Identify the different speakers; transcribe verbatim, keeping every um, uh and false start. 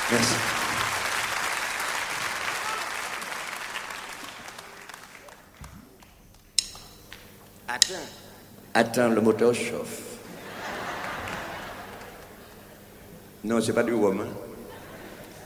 Speaker 1: Merci. Attends. Attends, le moteur chauffe. Non, c'est pas du rhum. Hein.